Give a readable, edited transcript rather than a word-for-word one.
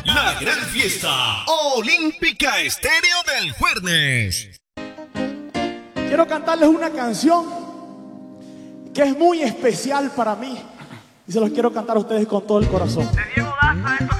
La gran fiesta olímpica estéreo del jueves. Quiero cantarles una canción que es muy especial para mí y se los quiero cantar a ustedes con todo el corazón. De Diego Daza,